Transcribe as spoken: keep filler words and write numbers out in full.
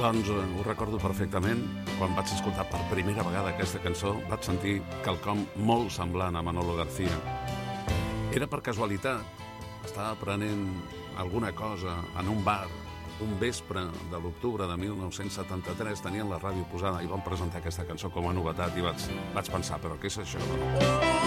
Doncs eh, ho recordo perfectament. Quan vaig escoltar per primera vegada aquesta cançó vaig sentir quelcom molt semblant a Manolo García. Era per casualitat. Estava prenent alguna cosa en un bar un vespre de l'octubre de mil nou-cents setanta-tres, tenien la ràdio posada i van presentar aquesta cançó com a novetat i vaig, vaig pensar, però què és això?